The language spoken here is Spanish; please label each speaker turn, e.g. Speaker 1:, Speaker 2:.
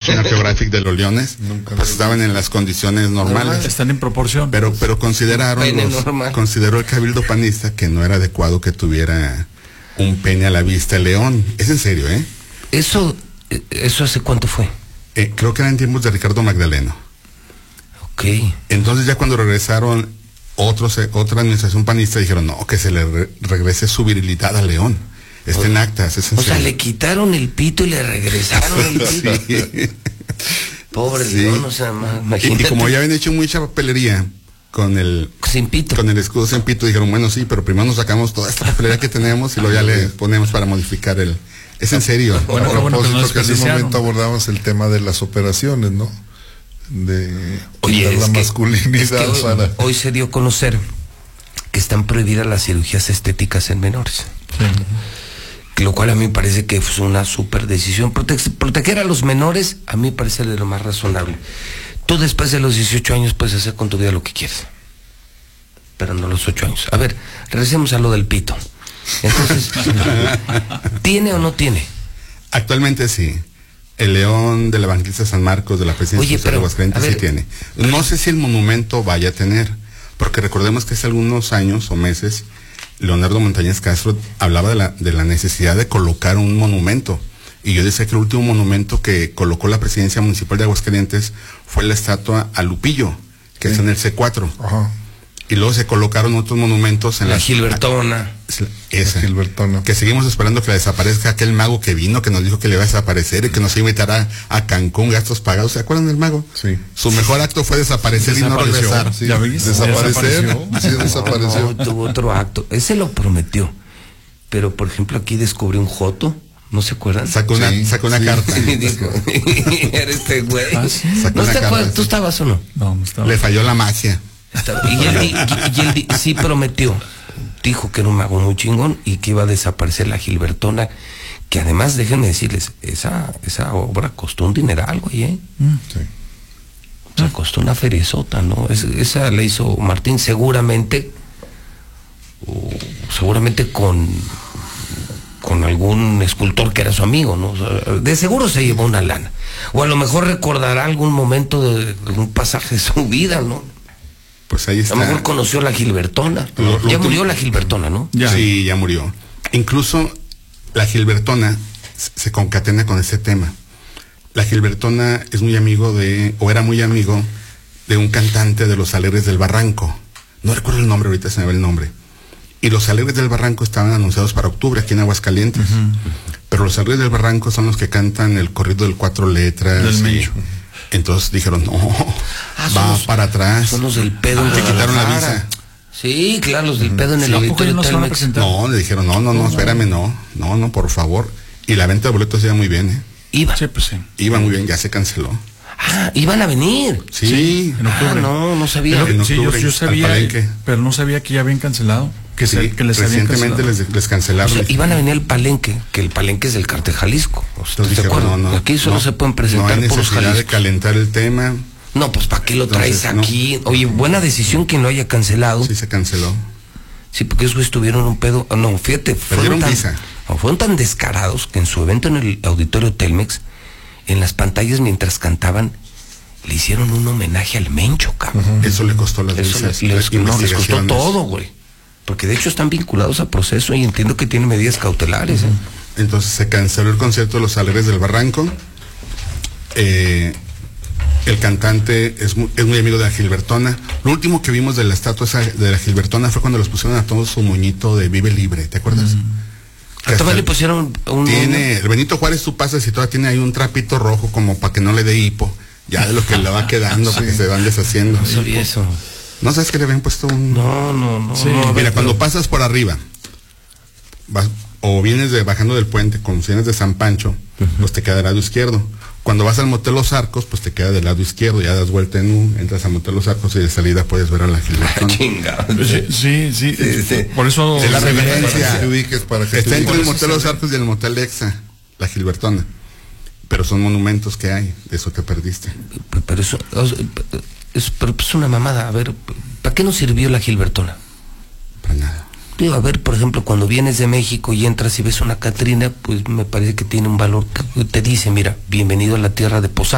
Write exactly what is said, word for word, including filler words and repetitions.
Speaker 1: National Geographic de los leones,
Speaker 2: Nunca
Speaker 1: pues
Speaker 2: lo
Speaker 1: estaban en las condiciones normales.
Speaker 3: Están en proporción.
Speaker 1: Pero, pero consideraron,
Speaker 4: Pene
Speaker 1: los-
Speaker 4: normal.
Speaker 1: consideró el cabildo panista que no era adecuado que tuviera un pene a la vista el león. Es en serio, ¿eh?
Speaker 4: Eso, ¿eso hace cuánto fue?
Speaker 1: Eh, creo que era en tiempos de Ricardo Magdaleno.
Speaker 4: Ok.
Speaker 1: Entonces ya cuando regresaron otros, eh, otra administración panista dijeron, no, que se le re- regrese su virilidad al león. Está en actas, es en
Speaker 4: O sea,
Speaker 1: serio.
Speaker 4: le quitaron el pito y le regresaron el pito.
Speaker 1: Sí.
Speaker 4: Pobre
Speaker 1: Sí.
Speaker 4: león, o sea, ma-
Speaker 1: Y,
Speaker 4: imagínate.
Speaker 1: y como ya habían hecho mucha papelería con el
Speaker 4: Sin pito.
Speaker 1: con el escudo sin pito, dijeron, bueno, sí, pero primero nos sacamos toda esta papelería que tenemos y luego ya le ponemos para modificar el... Es en serio.
Speaker 3: Bueno,
Speaker 2: A
Speaker 3: qué bueno que no
Speaker 2: propósito que hace un
Speaker 3: desperdiciaron.
Speaker 2: momento abordamos el tema de las operaciones, ¿no? De
Speaker 4: Oye,
Speaker 2: quitar
Speaker 4: es
Speaker 2: la
Speaker 4: que-
Speaker 2: masculinidad
Speaker 4: es que hoy,
Speaker 2: para...
Speaker 4: hoy se dio a conocer que están prohibidas las cirugías estéticas en menores. Que lo cual a mí me parece que es una super decisión. Prote- proteger a los menores a mí me parece de lo más razonable. Tú después de los dieciocho años puedes hacer con tu vida lo que quieras, pero no los ocho años. A ver, regresemos a lo del pito. Entonces, ¿tiene o no tiene?
Speaker 1: Actualmente sí. El león de la Evangelista San Marcos de la Presidencia
Speaker 4: Oye,
Speaker 1: Social
Speaker 4: pero,
Speaker 1: de Aguascalientes
Speaker 4: a ver,
Speaker 1: sí tiene. No sé si el monumento vaya a tener, porque recordemos que hace algunos años o meses Leonardo Montañez Castro hablaba de la, de la necesidad de colocar un monumento. Y yo decía que el último monumento que colocó la Presidencia Municipal de Aguascalientes fue la estatua a Lupillo, que
Speaker 2: Sí.
Speaker 1: está en el C cuatro.
Speaker 2: Ajá.
Speaker 1: Y luego se colocaron otros monumentos en
Speaker 4: La
Speaker 1: la
Speaker 4: Gilbertona.
Speaker 1: Esa.
Speaker 2: La Gilbertona.
Speaker 1: Que seguimos esperando que la desaparezca aquel mago que vino, que nos dijo que le iba a desaparecer y que nos iba a invitar a, a Cancún, gastos pagados. ¿Se acuerdan del mago?
Speaker 2: Sí.
Speaker 1: Su mejor acto fue desaparecer y no
Speaker 3: Desapareció.
Speaker 1: regresar.
Speaker 2: Sí,
Speaker 3: ¿Ya ves?
Speaker 2: desaparecer,
Speaker 3: Desapareció.
Speaker 2: sí, desapareció.
Speaker 4: No, tuvo otro acto. Ese lo prometió. Pero, por ejemplo, aquí descubrió un joto. ¿No se acuerdan?
Speaker 1: Sacó una,
Speaker 2: Sí,
Speaker 1: sacó una
Speaker 2: sí.
Speaker 1: carta.
Speaker 4: Y dijo, era este güey.
Speaker 3: Ah, sí.
Speaker 1: Sacó
Speaker 4: ¿No
Speaker 1: una
Speaker 4: te
Speaker 1: carta,
Speaker 4: acuerdas?
Speaker 1: sí.
Speaker 4: ¿Tú estabas o no?
Speaker 3: No, no estaba.
Speaker 1: Le falló la magia.
Speaker 4: Y él, di- y él di- sí prometió. Dijo que era un mago muy chingón y que iba a desaparecer la Gilbertona. Que además, déjenme decirles, esa, esa obra costó un dineral, güey, ¿eh?
Speaker 2: Sí.
Speaker 4: O sea, costó una ferizota, ¿no? Es- esa la hizo Martín seguramente, o seguramente con, con algún escultor que era su amigo, ¿no? O sea, de seguro se llevó una lana. O a lo mejor recordará algún momento de algún pasaje de su vida, ¿no?
Speaker 1: Pues ahí
Speaker 4: A
Speaker 1: está.
Speaker 4: lo mejor conoció la Gilbertona.
Speaker 1: Lo- lo
Speaker 4: ya
Speaker 1: último-
Speaker 4: murió la Gilbertona, ¿no?
Speaker 3: Ya.
Speaker 1: Sí, ya murió. Incluso la Gilbertona se se concatena con ese tema. La Gilbertona es muy amigo de, o era muy amigo de un cantante de Los Alegres del Barranco. No recuerdo el nombre, ahorita se me va el nombre. Y Los Alegres del Barranco estaban anunciados para octubre aquí en Aguascalientes. Pero Los Alegres del Barranco son los que cantan el corrido del cuatro letras.
Speaker 3: Del
Speaker 1: y-
Speaker 3: Mencho.
Speaker 1: entonces dijeron, no,
Speaker 4: Ah, son
Speaker 1: va
Speaker 4: los-
Speaker 1: para atrás.
Speaker 4: Son los del pedo en
Speaker 1: Le quitaron la
Speaker 4: Guadalajara.
Speaker 1: visa.
Speaker 4: Sí, claro, los del pedo en el
Speaker 3: Sí, ¿a poco ya
Speaker 4: auditorio
Speaker 3: no se van a
Speaker 4: Telmex.
Speaker 3: presentar?
Speaker 1: No, le dijeron, no, no, no, espérame, no, no, no, por favor. Y la venta de boletos iba muy bien, ¿eh?
Speaker 4: Iba.
Speaker 3: Sí, pues sí.
Speaker 1: Iba muy bien, ya se canceló.
Speaker 4: Ah, iban a venir.
Speaker 1: Sí,
Speaker 3: En octubre.
Speaker 4: Ah, no, no sabía.
Speaker 1: En
Speaker 3: Sí, yo,
Speaker 1: octubre,
Speaker 3: yo
Speaker 1: al
Speaker 3: sabía,
Speaker 1: Palenque.
Speaker 3: pero no sabía que ya habían cancelado. Que,
Speaker 1: sí,
Speaker 3: se- que les habían
Speaker 1: recientemente
Speaker 3: cancelado.
Speaker 1: les, les
Speaker 4: O
Speaker 1: cancelaron.
Speaker 4: sea, iban a venir al Palenque, que el Palenque es del Cártel Jalisco. O sea,
Speaker 1: Entonces
Speaker 4: ¿estás de
Speaker 1: dijeron,
Speaker 4: acuerdo?
Speaker 1: no, no,
Speaker 4: Aquí solo
Speaker 1: no,
Speaker 4: se pueden
Speaker 1: no
Speaker 4: presentar
Speaker 1: hay
Speaker 4: por los
Speaker 1: necesidad de
Speaker 4: Jalisco.
Speaker 1: calentar el tema.
Speaker 4: No, pues ¿para qué lo traes
Speaker 1: Entonces, no.
Speaker 4: aquí? Oye, buena decisión que lo haya cancelado.
Speaker 1: Sí,
Speaker 4: Sí,
Speaker 1: se canceló.
Speaker 4: porque esos estuvieron un pedo. ah, No, fíjate, fueron
Speaker 1: Perdieron
Speaker 4: tan,
Speaker 1: visa.
Speaker 4: no, fueron tan descarados que en su evento en el auditorio Telmex, en las pantallas mientras cantaban, le hicieron un homenaje al Mencho, cabrón.
Speaker 1: Eso le costó las
Speaker 4: Eso
Speaker 1: visas.
Speaker 4: les, les-
Speaker 1: las
Speaker 4: no, les costó
Speaker 1: investigaciones.
Speaker 4: todo, güey. Porque de hecho están vinculados a proceso y entiendo que tienen medidas cautelares. ¿eh?
Speaker 1: Entonces se canceló el concierto de Los Alegres del Barranco. Eh, el cantante es muy, es muy amigo de la Gilbertona. Lo último que vimos de la estatua esa de la Gilbertona fue cuando los pusieron a todos su moñito de Vive Libre, ¿te acuerdas? Que
Speaker 4: A
Speaker 1: hasta
Speaker 4: Tomás le pusieron un...
Speaker 1: tiene, el Benito Juárez, tú pasas y todavía tiene ahí un trapito rojo como para que no le dé hipo. Ya de lo que le va quedando, porque se van deshaciendo.
Speaker 4: No sabía eso.
Speaker 1: ¿No sabes que le habían puesto un...?
Speaker 4: No, no, no.
Speaker 3: Sí,
Speaker 4: no, a ver,
Speaker 1: Mira, cuando
Speaker 4: pero-
Speaker 1: pasas por arriba, vas, o vienes de, bajando del puente, con vienes de San Pancho, pues te queda del lado izquierdo. Cuando vas al Motel Los Arcos, pues te queda del lado izquierdo, ya das vuelta en U, entras al Motel Los Arcos y de salida puedes ver a la
Speaker 4: Ah,
Speaker 1: Gilbertona.
Speaker 4: chingado.
Speaker 3: Sí, sí, sí.
Speaker 4: Sí, sí.
Speaker 3: Por eso...
Speaker 1: Es la
Speaker 2: Para
Speaker 1: reverencia.
Speaker 2: que te ubiques, para que
Speaker 1: Está
Speaker 2: te
Speaker 1: entre el
Speaker 2: ubiques.
Speaker 1: Motel Los Arcos y el Motel Exa, la Gilbertona. Pero son monumentos que hay, de eso te perdiste.
Speaker 4: Pero eso... o sea, es, pero es una mamada. A ver, ¿para qué nos sirvió la Gilbertona?
Speaker 1: Para nada.
Speaker 4: Digo, a ver, por ejemplo, cuando vienes de México y entras y ves una Catrina, pues me parece que tiene un valor que te dice, mira, bienvenido a la tierra de Posada.